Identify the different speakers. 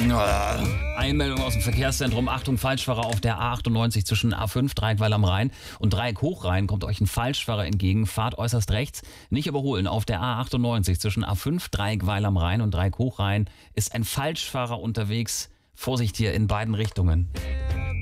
Speaker 1: Einmeldung aus dem Verkehrszentrum. Achtung, Falschfahrer auf der A98 zwischen A5, Dreieckweil am Rhein und Dreieck Hochrhein. Kommt euch ein Falschfahrer entgegen. Fahrt äußerst rechts. Nicht überholen. Auf der A98 zwischen A5, Dreieckweil am Rhein und Dreieck Hochrhein ist ein Falschfahrer unterwegs. Vorsicht hier in beiden Richtungen.